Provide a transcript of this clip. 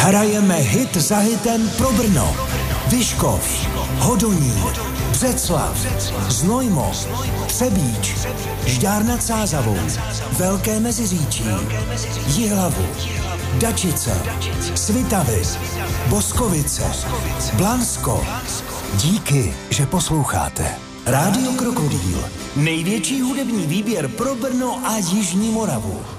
Hrajeme hit za hitem pro Brno, Vyškov, Hodonín, Břeclav, Znojmo, Třebíč, Žďár nad Sázavou, Velké Meziříčí, Jihlavu, Dačice, Svitavy, Boskovice, Blansko. Díky, že posloucháte. Rádio Krokodýl, největší hudební výběr pro Brno a Jižní Moravu.